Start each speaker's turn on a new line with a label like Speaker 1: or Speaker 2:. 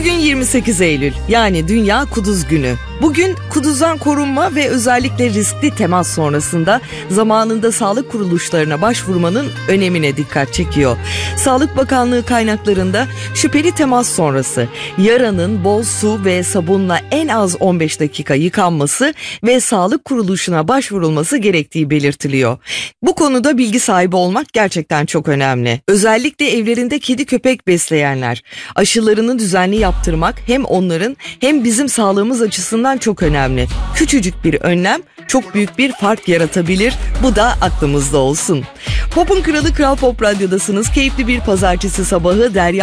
Speaker 1: Bugün 28 Eylül, yani Dünya Kuduz Günü. Bugün kuduzdan korunma ve özellikle riskli temas sonrasında zamanında sağlık kuruluşlarına başvurmanın önemine dikkat çekiyor. Sağlık Bakanlığı kaynaklarında şüpheli temas sonrası yaranın bol su ve sabunla en az 15 dakika yıkanması ve sağlık kuruluşuna başvurulması gerektiği belirtiliyor. Bu konuda bilgi sahibi olmak gerçekten çok önemli. Özellikle evlerinde kedi köpek besleyenler, aşılarını düzenli yaptırmak hem onların hem bizim sağlığımız açısından çok önemli. Küçücük bir önlem çok büyük bir fark yaratabilir. Bu da aklımızda olsun. Pop'un kralı Kral Pop Radyo'dasınız. Keyifli bir pazartesi sabahı Derya